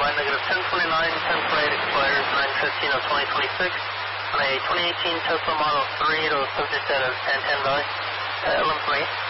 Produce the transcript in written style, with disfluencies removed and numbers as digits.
flight negative 1029, 10 expires 9:15 of 2026 on a 2018 Tesla Model 3 to a subject at a San Valley. 11 for me.